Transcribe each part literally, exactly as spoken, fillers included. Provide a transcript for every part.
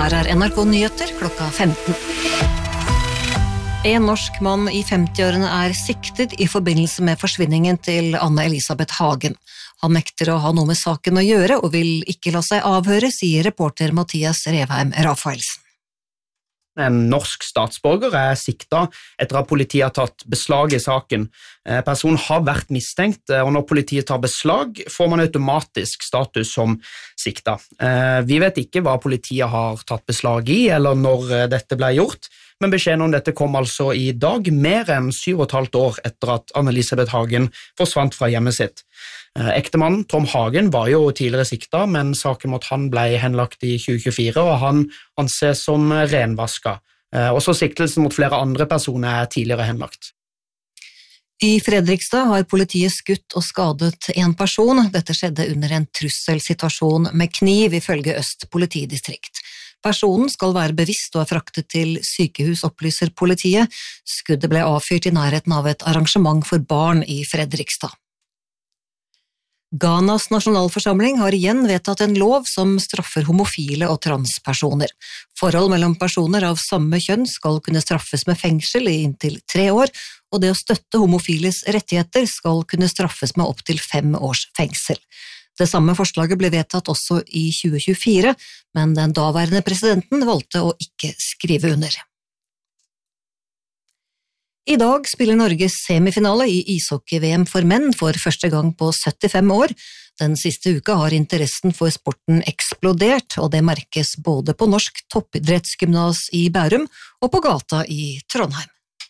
Her er N R K Nyheter klokka femten. En norsk mann i femtiårene er siktet i forbindelse med forsvinningen til Anne Elisabeth Hagen. Han nekter å ha noe med saken å gjøre og vil ikke la seg avhøre, sier reporter Mathias Revheim Rafaelsen. En norsk statsborger er siktet etter at politiet har tatt beslag i saken. Personen har vært mistenkt, og når politiet tar beslag, får man automatisk status som siktet. Vi vet ikke hva politiet har tatt beslag i, eller når dette ble gjort, men beskjeden om dette kom altså i dag, mer enn syv og et halvt år etter at Anne Elisabeth Hagen forsvant fra hjemmet sitt. Ektemannen Tom Hagen var jo tidligere siktet, men saken mot han ble henlagt i tjue tjuefire, og han anses som renvasket. Også siktelsen mot flere andre personer er tidligere henlagt. I Fredrikstad har politiet skutt og skadet en person. Dette skjedde under en trusselsituasjon med kniv, ifølge Øst politidistrikt. Personen skal være bevisst og er fraktet til sykehus, opplyser politiet. Skuddet ble avfyrt i nærheten av et arrangement for barn i Fredrikstad. Ghanas nasjonalforsamling har igjen vedtatt en lov som straffer homofile og transpersoner. Forhold mellom personer av samme kjønn skal kunne straffes med fengsel i inntil tre år, og det å støtte homofiles rettigheter skal kunne straffes med opptil fem års fengsel. Det samme forslaget ble vedtatt også i tjue tjuefire, men den daværende presidenten valgte å ikke skrive under. I dag spiller Norge semifinale i ishockey-V M for menn for første gang på syttifem år. Den siste uka har interessen for sporten eksplodert, og det merkes både på Norsk toppidrettsgymnas i Bærum og på gata i Trondheim.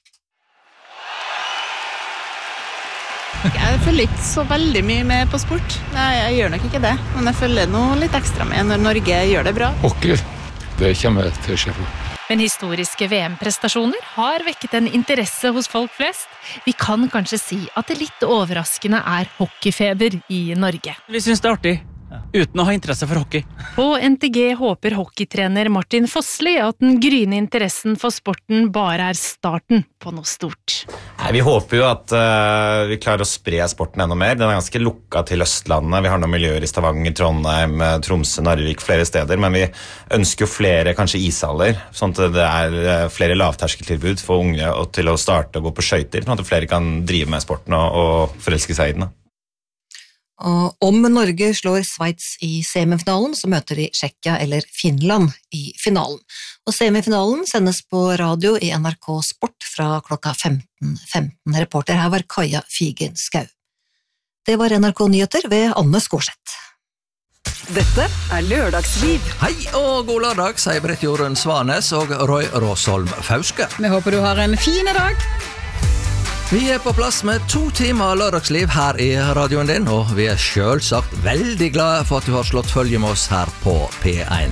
Jeg følger ikke så veldig mye med på sport. Nei, jeg gjør nok ikke det, men jeg følger noe litt ekstra med når Norge gjør det bra. Hockey, det kommer jeg til å se på. Men historiske V M-prestasjoner har vekket en interesse hos folk flest. Vi kan kanskje si at det litt overraskende er hockeyfeber i Norge. Vi synes det er artig, uten å ha interesse for hockey. På N T G håper hockeytrener Martin Fossli at den gryende interessen for sporten bare er starten på noe stort. Nei, vi håper jo at uh, vi klarer å spre sporten enda mer. Den er ganske lukket til Østlandet. Vi har noen miljøer i Stavanger, Trondheim, Tromsø, Narvik, flere steder, men vi ønsker jo flere kanskje ishaller, sånn at det er uh, flere lavterskeltilbud for unge og til å starte å gå på skøyter, sånn at flere kan drive med sporten og, og forelske seg i den. Og om Norge slår Sveits i semifinalen, så møter de Tsjekkia eller Finland i finalen. Og semifinalen sendes på radio i N R K Sport fra klokka femten femten. Reporter her var Kaja Figenskau. Det var N R K Nyheter ved Anne Skårseth. Dette er Lørdagsliv. Hei og god lørdag, sier Britt Jorunn Svanes og Roy Råsholm Fauske. Vi håper du har en fin dag. Vi er på plass med to timer lørdagsliv her i radioen din, og vi er selvsagt veldig glade for at du har slått følge med oss her på P én.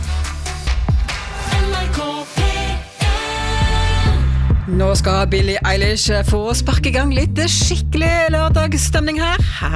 Nå skal Billie Eilish få sparke i gang litt skikkelig lørdagsstemning her.